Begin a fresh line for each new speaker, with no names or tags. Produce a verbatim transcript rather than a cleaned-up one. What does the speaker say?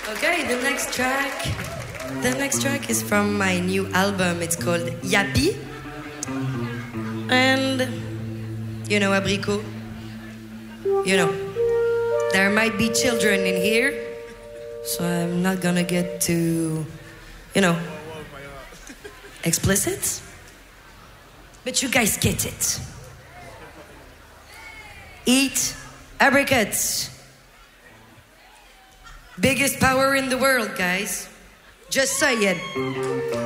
Okay, the next track. The next track is from my new album. It's called Yappy. And you know, Abricot. You know, there might be children in here, so I'm not gonna get too, you know, explicit. But you guys get it. Eat apricots. Biggest power in the world, guys. Just saying.